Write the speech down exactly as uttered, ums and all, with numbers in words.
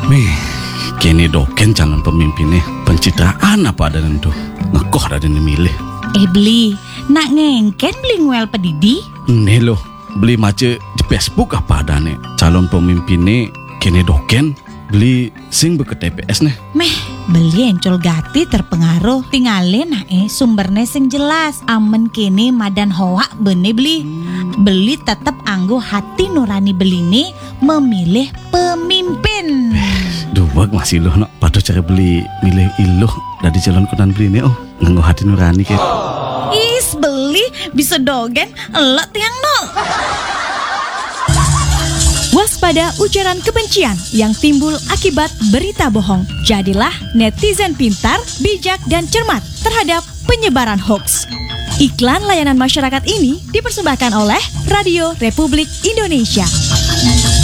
Meh, kini doken calon pemimpinnya pencitraan apa ada nentu. Ngekoh ada yang milih. Eh beli, nak ngengken beli nguel pedidi? Nih loh, beli mace di Facebook apa ada nih calon pemimpinnya kini doken beli sing beke T P S nih. Meh, beli encol gati terpengaruh. Tinggalin nah eh sumbernya sing jelas. Amen kini madan hoa bene beli. Beli tetap anggo hati nurani beli nih memilih pemimpin. Dua masih loh nak pada cara beli milih iluh dari calon konan beli nih oh nganggo hati nurani kayak. Is beli bisa dogen elok tiang no. Waspada ujaran kebencian yang timbul akibat berita bohong. Jadilah netizen pintar, bijak, dan cermat terhadap penyebaran hoax. Iklan layanan masyarakat ini dipersembahkan oleh Radio Republik Indonesia.